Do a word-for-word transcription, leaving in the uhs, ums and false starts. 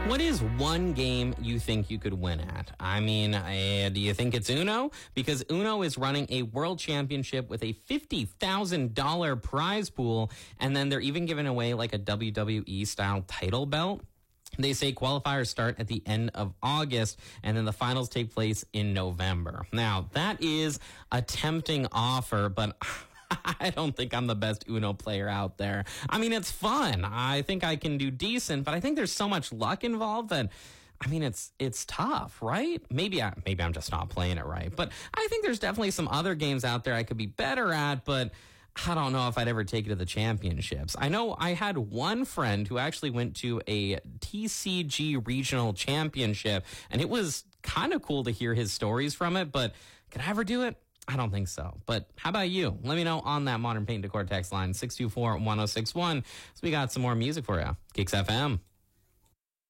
What is one game you think you could win at? I mean, uh, do you think it's Uno? Because Uno is running a world championship with a fifty thousand dollars prize pool, and then they're even giving away like a W W E-style title belt. They say qualifiers start at the end of August, and then the finals take place in November. Now, that is a tempting offer, but I don't think I'm the best Uno player out there. I mean, it's fun. I think I can do decent, but I think there's so much luck involved that, I mean, it's it's tough, right? Maybe, I, maybe I'm just not playing it right. But I think there's definitely some other games out there I could be better at, but I don't know if I'd ever take it to the championships. I know I had one friend who actually went to a T C G regional championship, and it was kind of cool to hear his stories from it, but could I ever do it? I don't think so. But how about you? Let me know on that Modern Paint Decor text line, six two four, one oh six one. So we got some more music for you. Kicks F M.